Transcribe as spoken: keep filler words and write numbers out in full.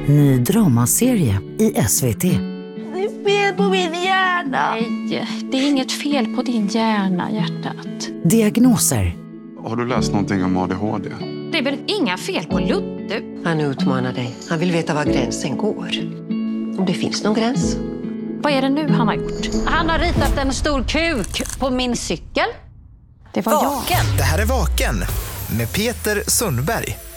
Ny dramaserie i S V T. Det är fel på min hjärna. Nej, det är inget fel på din hjärna, hjärtat. Diagnoser. Har du läst någonting om A D H D? Det är väl inga fel på Ludde? Han utmanar dig. Han vill veta var gränsen går. Om det finns någon gräns. Vad är det nu han har gjort? Han har ritat en stor kuk på min cykel. Det var jag. Vaken. Det här är Vaken med Peter Sundberg.